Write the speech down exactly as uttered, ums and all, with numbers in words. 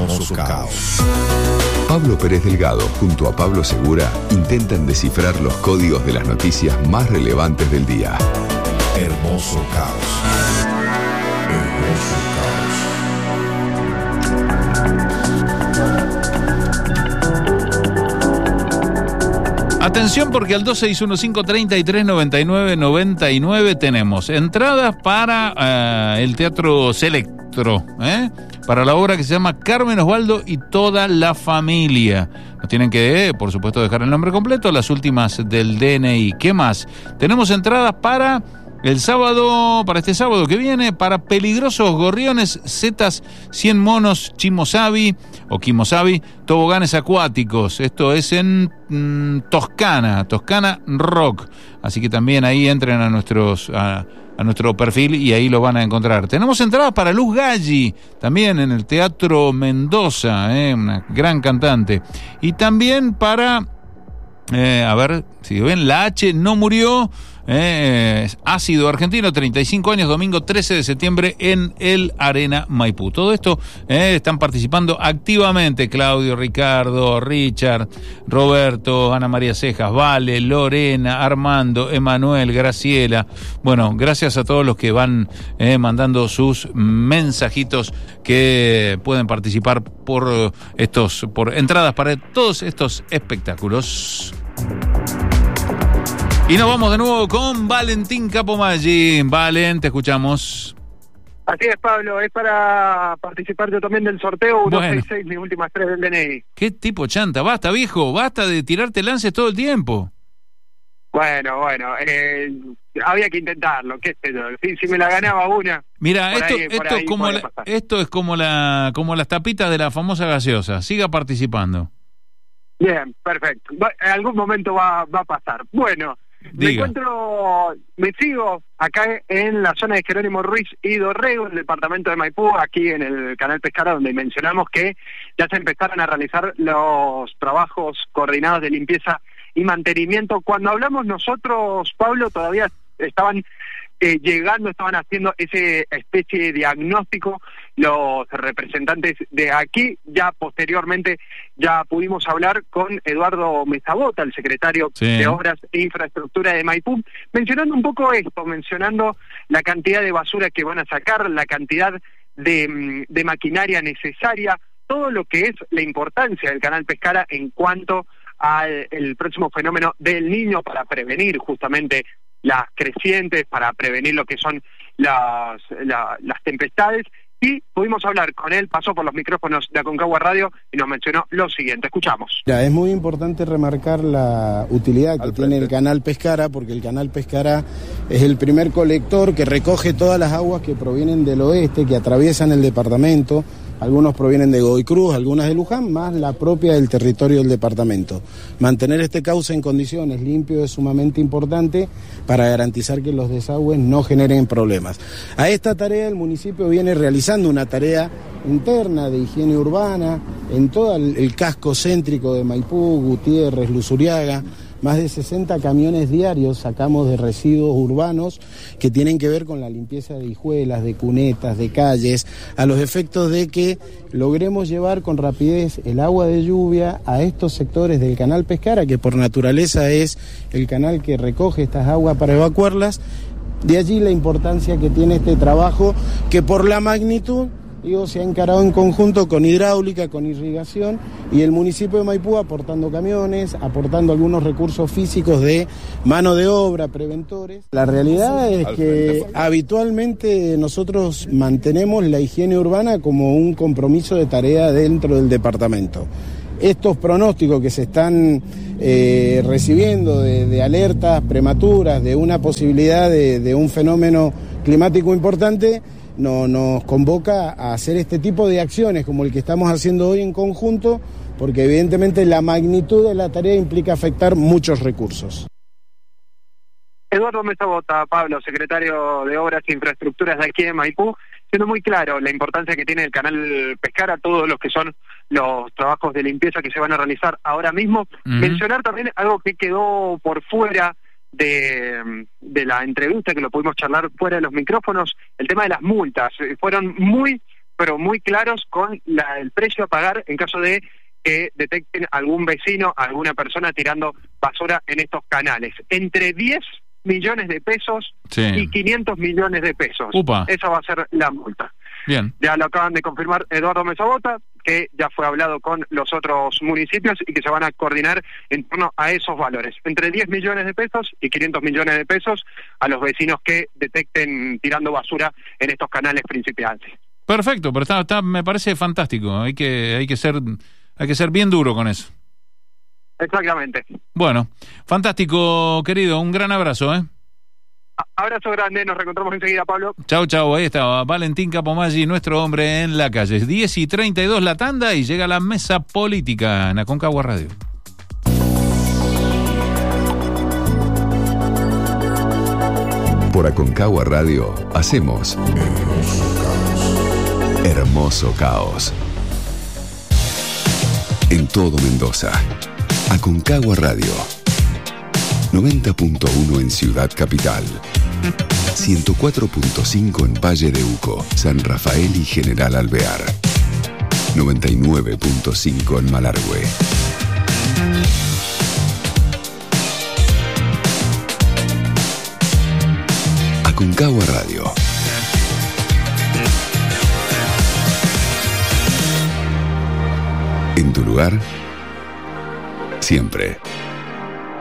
Hermoso Caos. Pablo Pérez Delgado junto a Pablo Segura intentan descifrar los códigos de las noticias más relevantes del día. Hermoso Caos. Hermoso Caos. Atención, porque al dos seis uno cinco, tres tres, nueve nueve, nueve nueve tenemos entradas para uh, el Teatro Selectro, ¿eh? para la obra que se llama Carmen Osvaldo y toda la familia. Nos tienen que, eh, por supuesto, dejar el nombre completo, las últimas del D N I. ¿Qué más? Tenemos entradas para el sábado, para este sábado que viene, para Peligrosos Gorriones, Zetas, cien monos, Chimosabi o Kimosabi, toboganes acuáticos. Esto es en mmm, Toscana, Toscana Rock. Así que también ahí entren a nuestros a, a nuestro perfil y ahí lo van a encontrar. Tenemos entradas para Luz Galli, también en el Teatro Mendoza, eh, una gran cantante. Y también para, eh, a ver, si ven, La H no murió. Eh, Ácido Argentino, treinta y cinco años, domingo trece de septiembre en el Arena Maipú. Todo esto eh, están participando activamente Claudio, Ricardo, Richard, Roberto, Ana María Cejas, Vale, Lorena, Armando, Emanuel, Graciela. Bueno, gracias a todos los que van eh, mandando sus mensajitos que pueden participar por estos, por entradas para todos estos espectáculos. Y nos vamos de nuevo con Valentín Capomaggi. Valen, te escuchamos. Así es, Pablo, es para participar yo también del sorteo uno seis seis, Bueno. mis últimas tres del D N I. ¿Qué tipo chanta? Basta, viejo, basta de tirarte lances todo el tiempo. Bueno, bueno, eh, había que intentarlo, qué sé yo, si, si me la ganaba una. Mira, por esto, ahí, por esto, ahí como podía la, pasar. esto es como la, como las tapitas de la famosa gaseosa. Siga participando. Bien, perfecto. Va- en algún momento va, va a pasar. Bueno, me Diga. encuentro, me sigo acá en la zona de Jerónimo Ruiz y Dorrego, el departamento de Maipú, aquí en el Canal Pescara, donde mencionamos que ya se empezaron a realizar los trabajos coordinados de limpieza y mantenimiento. Cuando hablamos nosotros, Pablo, todavía estaban eh, llegando, estaban haciendo ese especie de diagnóstico los representantes de aquí. Ya posteriormente ya pudimos hablar con Eduardo Mesabota, el secretario Sí. de Obras e Infraestructura de Maipú, mencionando un poco esto, mencionando la cantidad de basura que van a sacar, la cantidad de, de maquinaria necesaria, todo lo que es la importancia del Canal Pescara en cuanto al el próximo fenómeno del Niño, para prevenir justamente las crecientes, para prevenir lo que son las, la, las tempestades. Y pudimos hablar con él, pasó por los micrófonos de Aconcagua Radio y nos mencionó lo siguiente. Escuchamos. Ya, es muy importante remarcar la utilidad que tiene el Canal Pescara, porque el Canal Pescara es el primer colector que recoge todas las aguas que provienen del oeste, que atraviesan el departamento. Algunos provienen de Godoy Cruz, algunas de Luján, más la propia del territorio del departamento. Mantener este cauce en condiciones limpio es sumamente importante para garantizar que los desagües no generen problemas. A esta tarea el municipio viene realizando una tarea interna de higiene urbana en todo el, el casco céntrico de Maipú, Gutiérrez, Luzuriaga. Más de sesenta camiones diarios sacamos de residuos urbanos que tienen que ver con la limpieza de hijuelas, de cunetas, de calles, a los efectos de que logremos llevar con rapidez el agua de lluvia a estos sectores del Canal Pescara, que por naturaleza es el canal que recoge estas aguas para evacuarlas. De allí la importancia que tiene este trabajo, que por la magnitud, digo, se ha encarado en conjunto con hidráulica, con irrigación, y el municipio de Maipú aportando camiones, aportando algunos recursos físicos de mano de obra, preventores. La realidad es que habitualmente nosotros mantenemos la higiene urbana como un compromiso de tarea dentro del departamento. Estos pronósticos que se están eh, recibiendo de, de alertas prematuras, de una posibilidad de, de un fenómeno climático importante, no, nos convoca a hacer este tipo de acciones como el que estamos haciendo hoy en conjunto, porque evidentemente la magnitud de la tarea implica afectar muchos recursos. Eduardo Mesabota, Pablo, secretario de Obras e Infraestructuras de aquí de Maipú, siendo muy claro la importancia que tiene el Canal Pescara, todos los que son los trabajos de limpieza que se van a realizar ahora mismo. Uh-huh. Mencionar también algo que quedó por fuera de, de la entrevista, que lo pudimos charlar fuera de los micrófonos, el tema de las multas. Fueron muy pero muy claros con la, el precio a pagar en caso de que detecten algún vecino, alguna persona tirando basura en estos canales. Entre diez millones de pesos sí. y quinientos millones de pesos. Upa. Esa va a ser la multa. Bien. Ya lo acaban de confirmar Eduardo Mesabota, que ya fue hablado con los otros municipios y que se van a coordinar en torno a esos valores. Entre diez millones de pesos y quinientos millones de pesos a los vecinos que detecten tirando basura en estos canales principales. Perfecto, pero está, está, me parece fantástico. Hay que, hay que ser, hay que ser bien duro con eso. Exactamente. Bueno, fantástico, querido. Un gran abrazo, ¿eh? Abrazo grande, nos reencontramos enseguida, Pablo. Chau, chau, ahí estaba Valentín Capomaggi, nuestro hombre en la calle. diez y treinta y dos la tanda y llega la mesa política en Aconcagua Radio. Por Aconcagua Radio hacemos Hermoso Caos. En todo Mendoza. Aconcagua Radio. noventa punto uno en Ciudad Capital. ciento cuatro punto cinco en Valle de Uco, San Rafael y General Alvear. noventa y nueve punto cinco en Malargüe. Aconcagua Radio. En tu lugar, siempre.